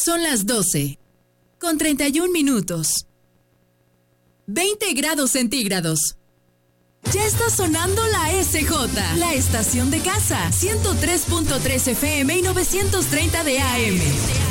Son las 12, con 31 minutos. 20 grados centígrados. Ya está sonando la SJ, la estación de casa, 103.3 FM y 930 de AM.